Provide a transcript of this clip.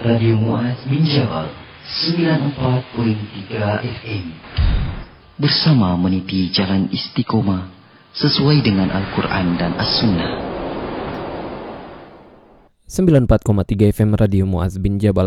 Radio Muaz bin Jabal 94.3 FM. Bersama meniti jalan istiqomah sesuai dengan Al-Quran dan As-Sunnah. 94,3 FM Radio Muaz bin Jabal